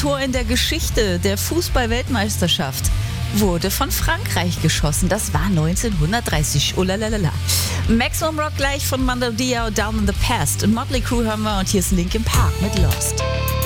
Tor in der Geschichte der Fußball-Weltmeisterschaft wurde von Frankreich geschossen. Das war 1930. Oh la la la la. Maximum Rock gleich von Mando Diao, Down in the Past. Und Motley Crue hören wir und hier ist Linkin Park mit Lost.